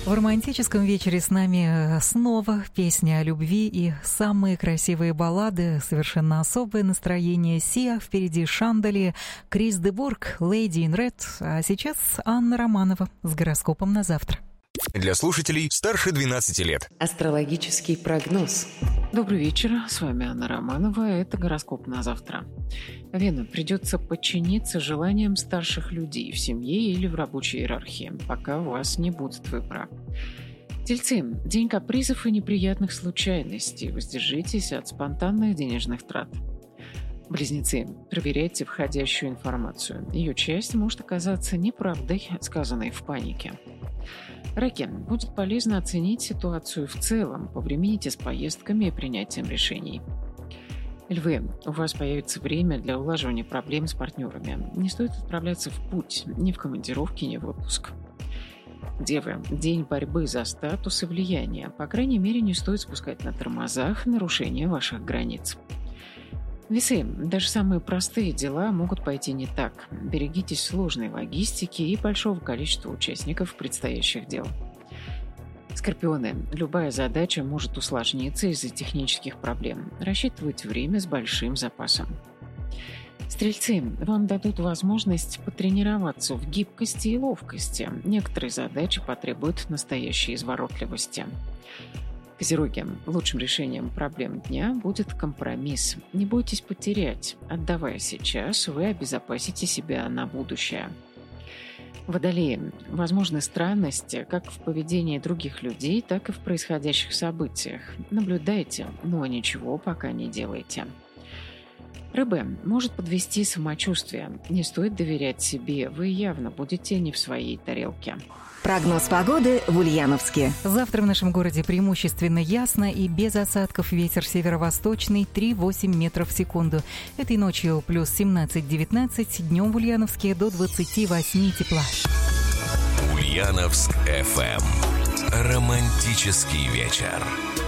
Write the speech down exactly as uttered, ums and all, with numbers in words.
В романтическом вечере с нами снова песня о любви и самые красивые баллады, совершенно особое настроение. Сиа, впереди Шандали, Крис де Бург, Lady in Red, а сейчас Анна Романова с гороскопом на завтра. Для слушателей старше двенадцати лет. Астрологический прогноз. Добрый вечер, с вами Анна Романова, это гороскоп на завтра. Вена, придется подчиниться желаниям старших людей в семье или в рабочей иерархии, пока у вас не будет выбора. Тельцы, день капризов и неприятных случайностей, воздержитесь от спонтанных денежных трат. Близнецы, проверяйте входящую информацию, ее часть может оказаться неправдой, сказанной в панике. Раки, будет полезно оценить ситуацию в целом, повремените с поездками и принятием решений. Львы, у вас появится время для улаживания проблем с партнерами. Не стоит отправляться в путь, ни в командировки, ни в отпуск. Девы, день борьбы за статус и влияние. По крайней мере, не стоит спускать на тормозах нарушение ваших границ. Весы, даже самые простые дела могут пойти не так. Берегитесь сложной логистики и большого количества участников предстоящих дел. Скорпионы, любая задача может усложниться из-за технических проблем. Рассчитывайте время с большим запасом. Стрельцы, вам дадут возможность потренироваться в гибкости и ловкости. Некоторые задачи потребуют настоящей изворотливости. Козероги, лучшим решением проблем дня будет компромисс. Не бойтесь потерять. Отдавая сейчас, вы обезопасите себя на будущее. Водолеи, возможны странности как в поведении других людей, так и в происходящих событиях. Наблюдайте, но ничего пока не делайте. Рыбы, может подвести самочувствие. Не стоит доверять себе, вы явно будете не в своей тарелке. Прогноз погоды в Ульяновске. Завтра в нашем городе преимущественно ясно и без осадков. Ветер северо-восточный три-восемь метров в секунду. Этой ночью плюс семнадцать-девятнадцать, днем в Ульяновске до двадцати восьми тепла. Ульяновск эф эм. Романтический вечер.